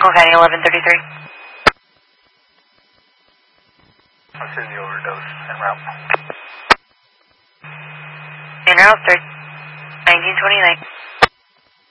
Cole County 1133. What's in the overdose en route? En route, 1929.